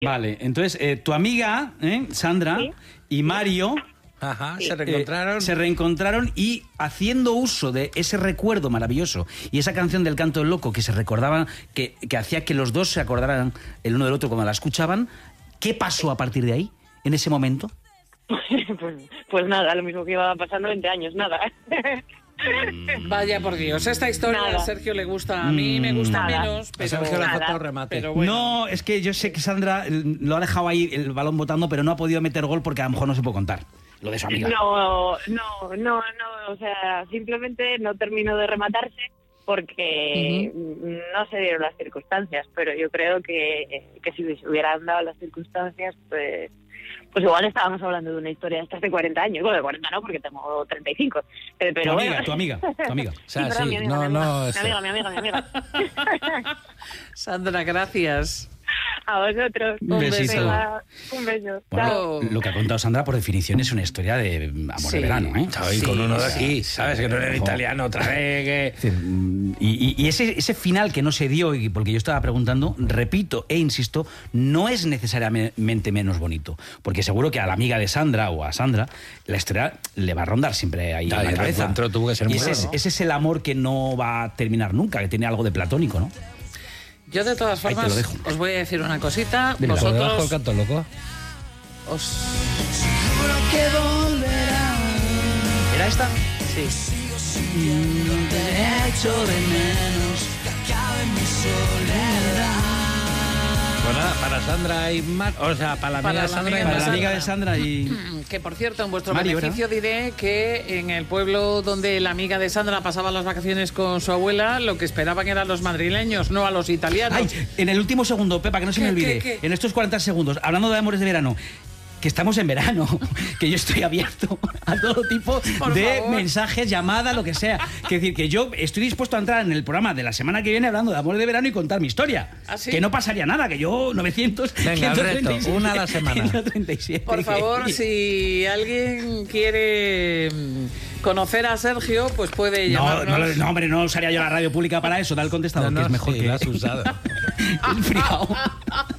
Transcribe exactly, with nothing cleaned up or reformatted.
Vale, entonces eh, tu amiga, ¿eh? Sandra, ¿sí? Y Mario... Ajá, sí. se reencontraron. Eh, se reencontraron y haciendo uso de ese recuerdo maravilloso y esa canción del Canto del Loco que se recordaban, que, que hacía que los dos se acordaran el uno del otro cuando la escuchaban. ¿Qué pasó a partir de ahí, en ese momento? pues, pues nada, lo mismo que iba pasando veinte años, nada. Vaya por Dios, esta historia nada. A Sergio le gusta, a mí me gusta nada. Menos, pero... Sergio le ha faltado remate. Pero bueno. No, es que yo sé que Sandra lo ha dejado ahí el balón botando, pero no ha podido meter gol porque a lo mejor no se puede contar. Lo de su amiga. No, no, no, no, o sea, simplemente no terminó de rematarse porque uh-huh. no se dieron las circunstancias, pero yo creo que, que si se hubieran dado las circunstancias, pues pues igual estábamos hablando de una historia de estas de cuarenta años, bueno, de cuarenta no, porque tengo treinta y cinco, pero, pero tu amiga, bueno. tu amiga, tu amiga. O sea, sí, sí, mi amiga, no, mi amiga, no, mi amiga, mi amiga, mi amiga. Sandra, gracias. A vosotros. Un besito. Un beso. Bueno, Chao. Lo que ha contado Sandra, por definición, es una historia de amor sí. de verano, ¿eh? Y sí, con uno de aquí, ¿sabes? Que no era italiano otra vez. Que... Y, y, y ese, ese final que no se dio, y porque yo estaba preguntando, repito e insisto, no es necesariamente menos bonito. Porque seguro que a la amiga de Sandra o a Sandra, la historia le va a rondar siempre ahí ya, en la cabeza. Tuvo que ser y muy ese, bueno, es, ¿no? ese es el amor que no va a terminar nunca, que tiene algo de platónico, ¿no? Yo de todas formas os voy a decir una cosita. Dile, vosotros debajo el Canto Loco. Os seguro que volverá. ¿Era esta? Sí. No te he hecho de menos que acabe mi soledad. Bueno, para Sandra y Mar... O sea, para la Para amiga de la Sandra amiga y Para la Mar... amiga de Sandra y... Que, por cierto, en vuestro Mario, beneficio ¿verdad? diré que en el pueblo donde la amiga de Sandra pasaba las vacaciones con su abuela, lo que esperaban eran los madrileños, no a los italianos. Ay, en el último segundo, Pepa, que no se me ¿Qué, olvide, qué, qué? en estos cuarenta segundos, hablando de amores de verano, que estamos en verano, que yo estoy abierto a todo tipo Por de favor. mensajes, llamadas, lo que sea. Que decir, que yo estoy dispuesto a entrar en el programa de la semana que viene hablando de amores de verano y contar mi historia. ¿Ah, sí? Que no pasaría nada, que yo novecientos, Venga, ciento treinta y reto, siete, una a la semana. ciento treinta y siete. Por favor, si alguien quiere mm, conocer a Sergio, pues puede No, llamarnos. no, no, hombre, no usaría yo la radio pública para eso, da el contestador, No, no, que es mejor sí, que... la has usado. el friao.